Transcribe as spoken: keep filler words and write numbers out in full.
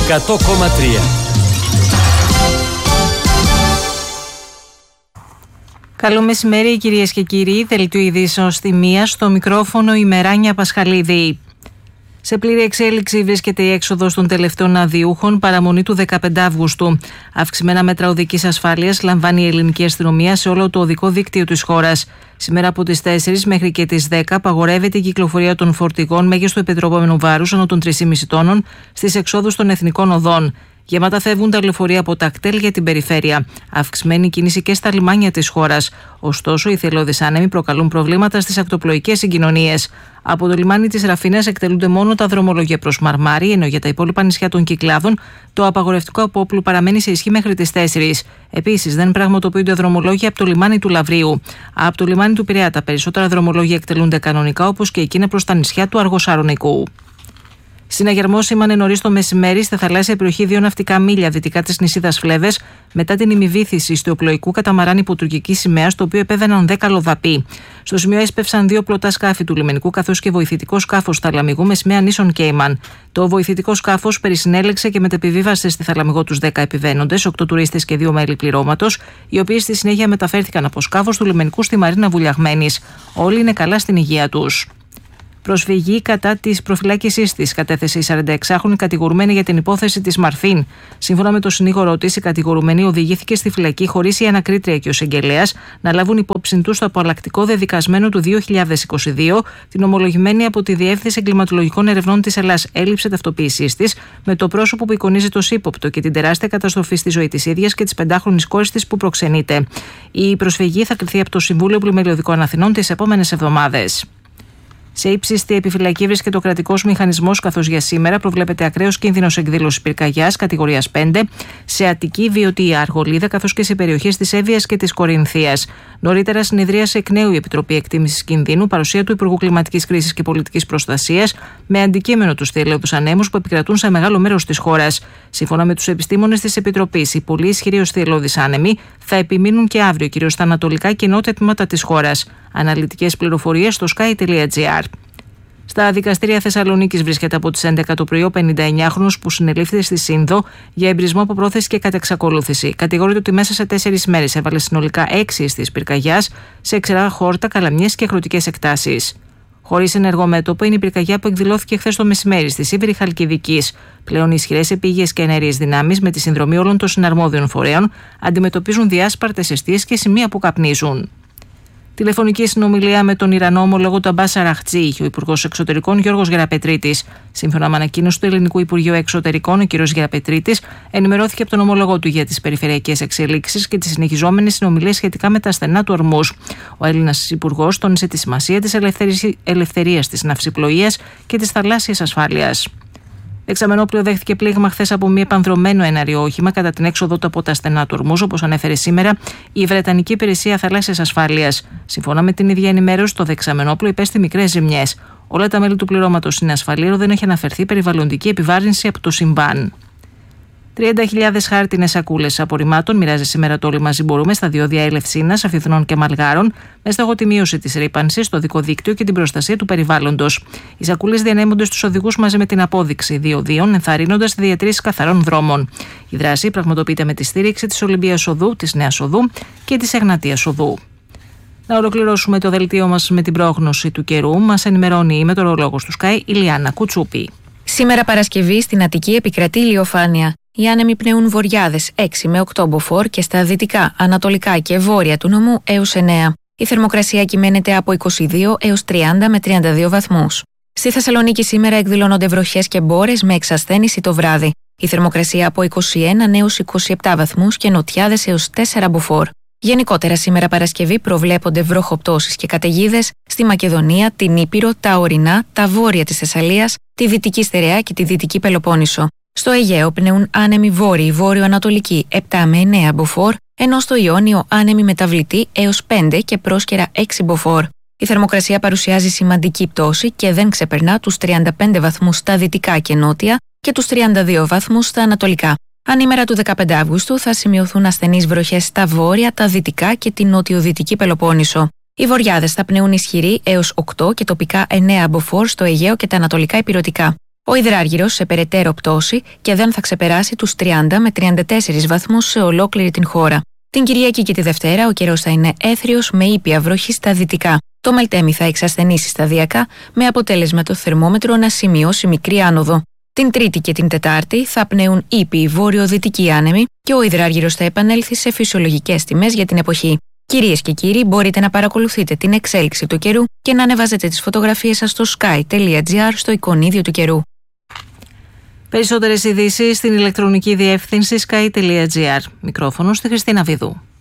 εκατό κόμμα τρία. Καλό μεσημέρι, κυρίες και κύριοι. Δελτίο ειδήσεων στη μία, στο μικρόφωνο η Μεράνια Πασχαλίδη. Σε πλήρη εξέλιξη βρίσκεται η έξοδος των τελευταίων αδειούχων, παραμονή του δεκαπέντε Αυγούστου. Αυξημένα μέτρα οδικής ασφάλειας λαμβάνει η ελληνική αστυνομία σε όλο το οδικό δίκτυο της χώρας. Σήμερα από τις τέσσερις μέχρι και τις δέκα απαγορεύεται η κυκλοφορία των φορτηγών μέγιστο επιτρεπόμενου βάρους ανώ των τρία κόμμα πέντε τόνων στις εξόδους των εθνικών οδών. Γεμάτα φεύγουν τα λεωφορεία από τα κτέλ για την περιφέρεια. Αυξημένη κίνηση και στα λιμάνια της χώρας. Ωστόσο, οι θελώδεις άνεμοι προκαλούν προβλήματα στις ακτοπλοϊκές συγκοινωνίες. Από το λιμάνι της Ραφίνας εκτελούνται μόνο τα δρομολόγια προς Μαρμάρι, ενώ για τα υπόλοιπα νησιά των Κυκλάδων το απαγορευτικό απόπλου παραμένει σε ισχύ μέχρι τις τέσσερις. Επίσης, δεν πραγματοποιούνται δρομολόγια από το λιμάνι του Λαβρίου. Από το λιμάνι του Πειραιά τα περισσότερα δρομολόγια εκτελούνται κανονικά, όπως και εκείνα προς τα νησιά του Αργοσαρονικού. Συναγερμό σήμανε νωρίς το μεσημέρι στη θαλάσσια περιοχή δύο ναυτικά μίλια δυτικά της νησίδας Φλέβες, μετά την ημιβήθηση στο οπλοϊκού καταμαράν υπό τουρκική σημαία, στο οποίο επέβαιναν δέκα λοδαποί. Στο σημείο έσπευσαν δύο πλωτά σκάφη του λιμενικού, καθώς και βοηθητικό σκάφος θαλαμιγού με σημαία νήσων Κέιμαν. Το βοηθητικό σκάφος περισυνέλεξε και μετεπιβίβασε στη θαλαμιγό τους δέκα επιβαίνοντες, οκτώ τουρίστες και δύο μέλη πληρώματος, οι οποίοι στη συνέχεια μεταφέρθηκαν από σκάφος του λιμενικού στη Μαρίνα Βουλιαγμένης. Όλοι είναι καλά στην υγεία τους. Προσφυγή κατά της προφυλάκησής της κατέθεσε η σαρανταεξάχρονη κατηγορουμένη για την υπόθεση της Μαρθίν. Σύμφωνα με το συνήγορό της, η κατηγορουμένη οδηγήθηκε στη φυλακή χωρίς η ανακρίτρια και ο εισαγγελέας να λάβουν υπόψη τους το απαλλακτικό δεδικασμένο του δύο χιλιάδες είκοσι δύο, την ομολογημένη από τη Διεύθυνση Εγκληματολογικών Ερευνών της Ελλάδας έλλειψη ταυτοποίησής της, με το πρόσωπο που εικονίζεται ως ύποπτο και την τεράστια καταστροφή στη ζωή της ίδιας και της πεντάχρονης κόρης της που προξενείται. Η προσφυγή θα κριθεί από το Συμβούλιο Πλημελιωδικών Αθηνών τις επόμενες εβδομάδες. Σε ύψιστη επιφυλακή βρίσκεται ο κρατικός μηχανισμός, καθώς για σήμερα προβλέπεται ακραίος κίνδυνος εκδήλωσης πυρκαγιάς κατηγορίας πέντε σε Αττική, Βιωτία, Αργολίδα, καθώς και σε περιοχές της Εύβοιας και της Κορινθίας. Νωρίτερα συνεδρίασε εκ νέου η Επιτροπή Εκτίμησης Κινδύνου, παρουσία του Υπουργού Κλιματικής Κρίσης και Πολιτικής Προστασίας, με αντικείμενο τους θηελαίου ανέμους που επικρατούν σε μεγάλο μέρος της χώρας. Σύμφωνα με τους επιστήμονες της Επιτροπής, οι πολύ ισχυροί θηελώδεις άνεμοι θα επιμείνουν και αύριο, κυρίως στα ανατολικά και νότια τμήματα της χώρας. Αναλυτικές πληροφορίες στο sky τελεία gr. Στα δικαστήρια Θεσσαλονίκης βρίσκεται από τις έντεκα το πρωί ο πενηνταεννιάχρονος που συνελήφθη στη Σύνδο για εμπρισμό από πρόθεση και κατεξακολούθηση. Κατηγορείται ότι μέσα σε τέσσερις μέρες έβαλε συνολικά έξι αιστείες πυρκαγιάς σε ξερά χόρτα, καλαμιές και αγροτικές εκτάσεις. Χωρίς ενεργό μέτωπο είναι η πυρκαγιά που εκδηλώθηκε χθες το μεσημέρι στη Σίβηρη Χαλκιδικής. Πλέον οι ισχυρές επίγειες και ενέργειες δυνάμεις, με τη συνδρομή όλων των συναρμόδιων φορέων, αντιμετωπίζουν διάσπαρτες αιστείες και σημεία που καπνίζουν. Τηλεφωνική συνομιλία με τον Ιρανό ομολόγο του Αμπάς Αραχτζή είχε ο Υπουργός Εξωτερικών Γιώργος Γεραπετρίτης. Σύμφωνα με ανακοίνωση του Ελληνικού Υπουργείου Εξωτερικών, ο κ. Γεραπετρίτης ενημερώθηκε από τον ομολόγο του για τις περιφερειακές εξελίξεις και τις συνεχιζόμενες συνομιλίες σχετικά με τα στενά του Ορμούζ. Ο Έλληνας Υπουργός τόνισε τη σημασία της ελευθερίας της ναυσιπλοείας και της θαλάσσιας ασφάλειας. Δεξαμενόπλαιο δέχτηκε πλήγμα χθες από μη επανδρωμένο εναέριο όχημα κατά την έξοδο του από τα στενά του Ορμούζ, όπως ανέφερε σήμερα η Βρετανική Υπηρεσία Θαλάσσιας Ασφάλειας. Σύμφωνα με την ίδια ενημέρωση, το δεξαμενόπλαιο υπέστη μικρές ζημιές. Όλα τα μέλη του πληρώματος είναι ασφαλή, δεν έχει αναφερθεί περιβαλλοντική επιβάρυνση από το συμβάν. τριάντα χιλιάδες χάρτινες σακούλες απορριμμάτων μοιράζει σήμερα το Όλοι Μαζί Μπορούμε στα διόδια Ελευσίνας, Αφιθνών και Μαλγάρων, με στόχο τη μείωση της ρύπανσης στο οδικό δίκτυο και την προστασία του περιβάλλοντος. Οι σακούλες διανέμονται στους οδηγούς μαζί με την απόδειξη διοδίων, ενθαρρύνοντας τη διατήρηση καθαρών δρόμων. Η δράση πραγματοποιείται με τη στήριξη της Ολυμπίας Οδού, της Νέας Οδού και της Εγνατίας Οδού. Να ολοκληρώσουμε το δελτίο μας με την πρόγνωση του καιρού. Μας ενημερώνει η μετεωρολόγος του Sky, Ηλιάνα Κουτσούπη. Σήμερα Παρασκευή στην Αττική επικρατεί ηλιοφάνεια. Οι άνεμοι πνέουν βορειάδες έξι με οκτώ μποφόρ και στα δυτικά, ανατολικά και βόρεια του νομού έως εννέα. Η θερμοκρασία κυμαίνεται από είκοσι δύο έως τριάντα με τριάντα δύο βαθμούς. Στη Θεσσαλονίκη σήμερα εκδηλώνονται βροχές και μπόρες με εξασθένηση το βράδυ. Η θερμοκρασία από είκοσι ένα έως είκοσι επτά βαθμούς και νοτιάδες έως τέσσερα μποφόρ. Γενικότερα σήμερα Παρασκευή προβλέπονται βροχοπτώσεις και καταιγίδες στη Μακεδονία, την Ήπειρο, τα ορεινά, τα βόρεια της Θεσσαλίας, τη Δυτική Στερεά και τη Δυτική Πελοπόννησο. Στο Αιγαίο πνέουν άνεμοι βόρειοι βόρειο-ανατολικοί επτά με εννέα μποφόρ, ενώ στο Ιόνιο άνεμοι μεταβλητοί έως πέντε και πρόσκαιρα έξι μποφόρ. Η θερμοκρασία παρουσιάζει σημαντική πτώση και δεν ξεπερνά τους τριάντα πέντε βαθμούς στα δυτικά και νότια και τους τριάντα δύο βαθμούς στα ανατολικά. Ανήμερα του δεκαπέντε Αυγούστου θα σημειωθούν ασθενείς βροχές στα βόρεια, τα δυτικά και την νοτιοδυτική Πελοπόννησο. Οι βορειάδες θα πνέουν ισχυροί έως οκτώ και τοπικά εννέα μποφόρ στο Αιγαίο και τα ανατολικά ηπειρωτικά. Ο υδράργυρος σε περαιτέρω πτώση και δεν θα ξεπεράσει τους τριάντα με τριάντα τέσσερις βαθμούς σε ολόκληρη την χώρα. Την Κυριακή και τη Δευτέρα ο καιρός θα είναι έθριος με ήπια βροχή στα δυτικά. Το Μελτέμι θα εξασθενήσει σταδιακά με αποτέλεσμα το θερμόμετρο να σημειώσει μικρή άνοδο. Την Τρίτη και την Τετάρτη θα πνέουν ήπιοι βόρειο-δυτικοί άνεμοι και ο υδράργυρος θα επανέλθει σε φυσιολογικές τιμές για την εποχή. Κυρίες και κύριοι, μπορείτε να παρακολουθείτε την εξέλιξη του καιρού και να ανεβάζετε τις φωτογραφίες σας στο sky τελεία gr στο εικονίδιο του καιρού. Περισσότερες ειδήσεις στην ηλεκτρονική διεύθυνση sky τελεία gr. Μικρόφωνο στη Χριστίνα Βιδού.